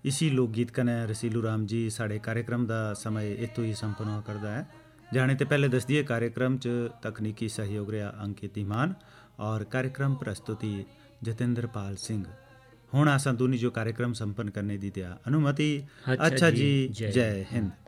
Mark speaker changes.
Speaker 1: इसी लोक गीत कन्नै रसीलू राम जी साढ़े कार्यक्रम का समय इतों ही संपन्न हुआ करता है। जाने तो पहले दस दिए कार्यक्रम च तकनीकी सहयोग रहा अंकित ईमान और कार्यक्रम प्रस्तुति जतेंद्र पाल सिंह। हुण आसां दूनी जो कार्यक्रम संपन्न करने दी दिया अनुमति। अच्छा जी, जय हिंद।